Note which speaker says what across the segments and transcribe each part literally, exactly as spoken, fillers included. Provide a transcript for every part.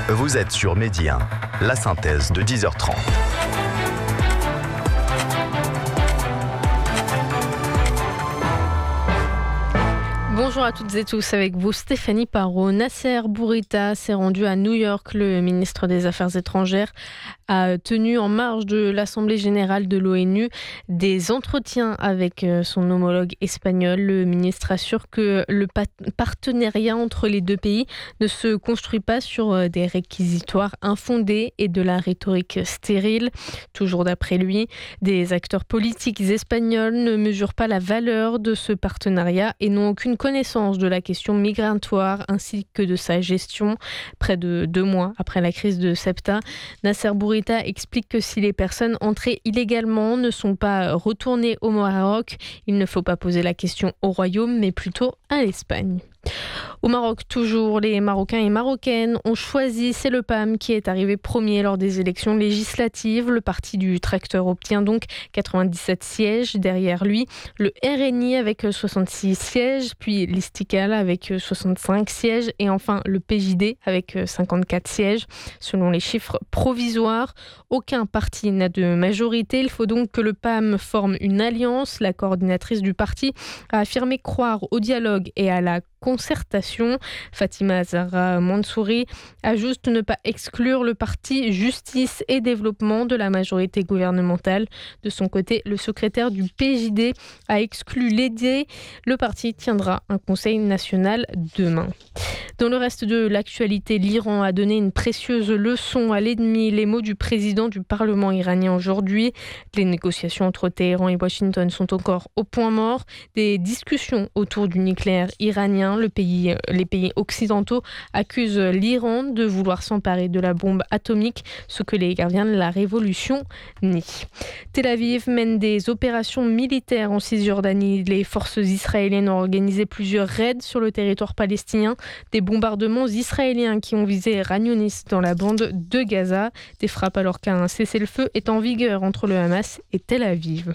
Speaker 1: Vous êtes sur Midi un, la synthèse de dix heures trente.
Speaker 2: Bonjour à toutes et tous, avec vous Stéphanie Parot. Nasser Bourita s'est rendu à New York. Le ministre des Affaires étrangères a tenu en marge de l'Assemblée générale de l'ONU des entretiens avec son homologue espagnol. Le ministre assure que le partenariat entre les deux pays ne se construit pas sur des réquisitoires infondés et de la rhétorique stérile. Toujours d'après lui, des acteurs politiques espagnols ne mesurent pas la valeur de ce partenariat et n'ont aucune connaissance de la question migratoire ainsi que de sa gestion. Près de deux mois après la crise de Ceuta, Nasser Bourita explique que si les personnes entrées illégalement ne sont pas retournées au Maroc, il ne faut pas poser la question au Royaume, mais plutôt à l'Espagne. Au Maroc, toujours, les Marocains et Marocaines ont choisi, c'est le P A M qui est arrivé premier lors des élections législatives. Le parti du tracteur obtient donc quatre-vingt-dix-sept sièges. Derrière lui, le R N I avec soixante-six sièges, puis l'Istiqlal avec soixante-cinq sièges et enfin le P J D avec cinquante-quatre sièges. Selon les chiffres provisoires, aucun parti n'a de majorité. Il faut donc que le P A M forme une alliance. La coordinatrice du parti a affirmé croire au dialogue et à la concertation. Fatima Zahra Mansouri ajoute ne pas exclure le parti Justice et Développement de la majorité gouvernementale. De son côté, le secrétaire du P J D a exclu l'E D. Le parti tiendra un conseil national demain. Dans le reste de l'actualité, l'Iran a donné une précieuse leçon à l'ennemi. Les mots du président du Parlement iranien aujourd'hui. Les négociations entre Téhéran et Washington sont encore au point mort. Des discussions autour du nucléaire iranien. Le pays, les pays occidentaux accusent l'Iran de vouloir s'emparer de la bombe atomique, ce que les gardiens de la révolution nient. Tel Aviv mène des opérations militaires en Cisjordanie. Les forces israéliennes ont organisé plusieurs raids sur le territoire palestinien. Des bombardements israéliens qui ont visé Khan Younis dans la bande de Gaza. Des frappes alors qu'un cessez-le-feu est en vigueur entre le Hamas et Tel Aviv.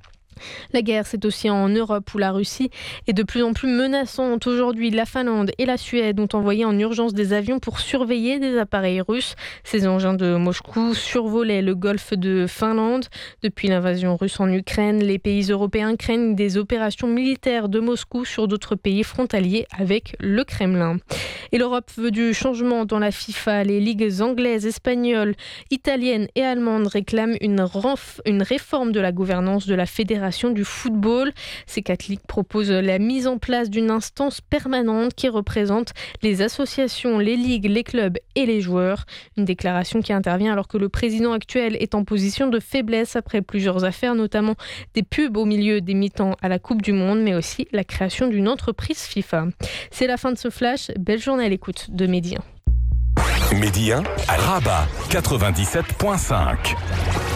Speaker 2: La guerre, c'est aussi en Europe où la Russie est de plus en plus menaçante. Aujourd'hui, la Finlande et la Suède ont envoyé en urgence des avions pour surveiller des appareils russes. Ces engins de Moscou survolaient le golfe de Finlande. Depuis l'invasion russe en Ukraine, les pays européens craignent des opérations militaires de Moscou sur d'autres pays frontaliers avec le Kremlin. Et l'Europe veut du changement dans la FIFA. Les ligues anglaises, espagnoles, italiennes et allemandes réclament une, renf- une réforme de la gouvernance de la fédération du football. Ces quatre ligues proposent la mise en place d'une instance permanente qui représente les associations, les ligues, les clubs et les joueurs. Une déclaration qui intervient alors que le président actuel est en position de faiblesse après plusieurs affaires, notamment des pubs au milieu des mi-temps à la Coupe du Monde, mais aussi la création d'une entreprise FIFA. C'est la fin de ce flash. Belle journée à l'écoute de Midi un.
Speaker 3: Midi un à Rabat quatre-vingt-dix-sept virgule cinq.